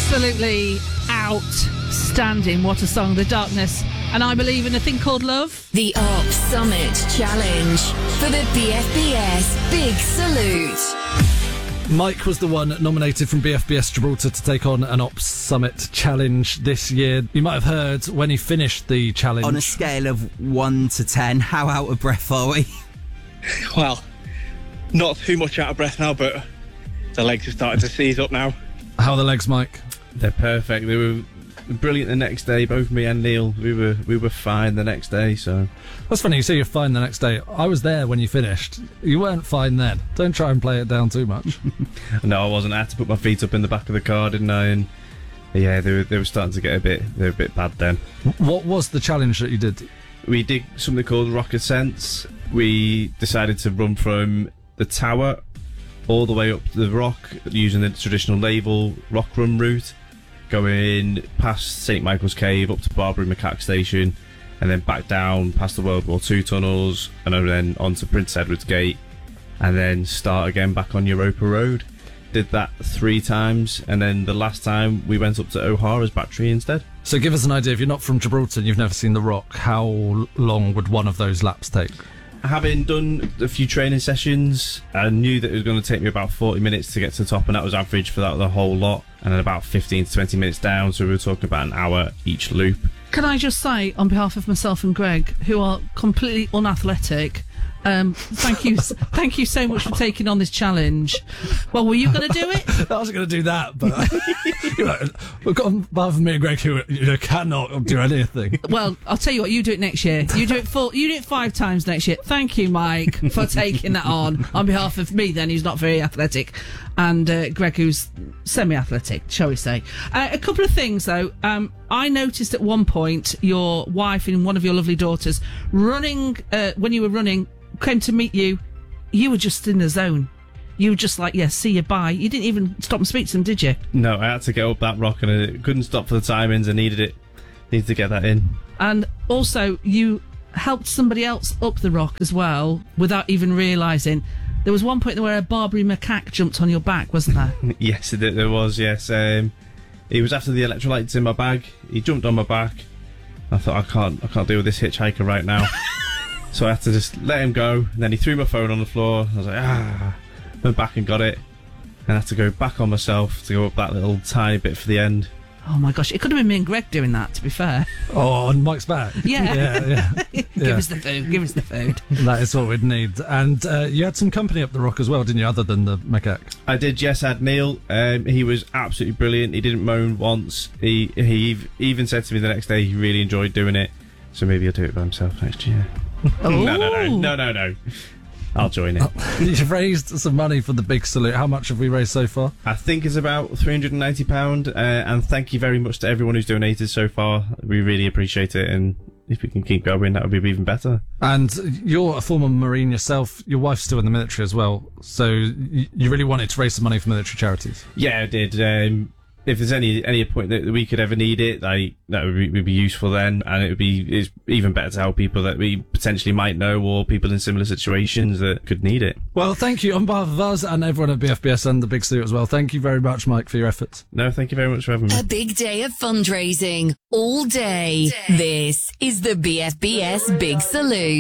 Absolutely outstanding. What a song, The Darkness. And I believe in a thing called love. The Op Summit Challenge for the BFBS Big Salute. Mike was the one nominated from BFBS Gibraltar to take on an Ops Summit Challenge this year. You might have heard when he finished the challenge. On a scale of 1 to 10, how out of breath are we? Well, not too much out of breath now, but the legs are starting to seize up now. How are the legs, Mike? They're perfect. They were brilliant the next day. Both me and Neil, we were fine the next day. So that's funny. You say you're fine the next day. I was there when you finished. You weren't fine then. Don't try and play it down too much. No, I wasn't. I had to put my feet up in the back of the car, didn't I? And yeah, they were starting to get a bit bad then. What was the challenge that you did? We did something called Rock Ascents. We decided to run from the tower all the way up the rock using the traditional naval rock run route, going past St Michael's Cave up to Barbary Macaque Station, and then back down past the World War II tunnels, and then onto Prince Edward's Gate, and then start again back on Europa Road. Did that 3 times, and then the last time we went up to O'Hara's Battery instead. So give us an idea, if you're not from Gibraltar and you've never seen the Rock, how long would one of those laps take? Having done a few training sessions, I knew that it was going to take me about 40 minutes to get to the top, and that was average for the whole lot, and then about 15 to 20 minutes down, so we were talking about an hour each loop. Can I just say, on behalf of myself and Greg, who are completely unathletic, thank you so much for taking on this challenge. Well, were you going to do it? I wasn't going to do that, but on behalf of me and Greg, who cannot do anything. Well, I'll tell you what, you do it next year. You do it 5 times next year. Thank you, Mike, for taking that on behalf of me then, who's not very athletic, and Greg, who's semi-athletic, shall we say. A couple of things, though. I noticed at one point your wife and one of your lovely daughters running, when you were running, came to meet you. You were just in the zone. You were just like, yeah, see you, bye. You didn't even stop and speak to them, did you? No, I had to get up that rock and I couldn't stop for the timings. I needed to get that in. And also, you helped somebody else up the rock as well without even realising. There was one point where a Barbary macaque jumped on your back, wasn't there? Yes, there was, yes. It was after the electrolytes in my bag. He jumped on my back. I thought, I can't deal with this hitchhiker right now. So I had to just let him go, and then he threw my phone on the floor. I was like, went back and got it, and I had to go back on myself to go up that little tiny bit for the end. Oh my gosh, it could have been me and Greg doing that, to be fair. Oh, on Mike's back? Yeah. Give us the food. That is what we'd need. And you had some company up the rock as well, didn't you, other than the macaque? I did, yes. I had Neil. He was absolutely brilliant. He didn't moan once. He even said to me the next day he really enjoyed doing it. So maybe he'll do it by himself next year. Oh. No. I'll join it. You've raised some money for the Big Salute. How much have we raised so far? I think it's about £390, and thank you very much to everyone who's donated so far. We really appreciate it, and if we can keep going, that would be even better. And you're a former Marine yourself. Your wife's still in the military as well, so you really wanted to raise some money for military charities? Yeah, I did. If there's any point that we could ever need it, that would be useful then, and it's even better to help people that we potentially might know, or people in similar situations that could need it. Well, thank you on behalf of us and everyone at BFBS and the Big Salute as well. Thank you very much, Mike, for your efforts. No, thank you very much for having me. A big day of fundraising all day. This is the BFBS Big Salute.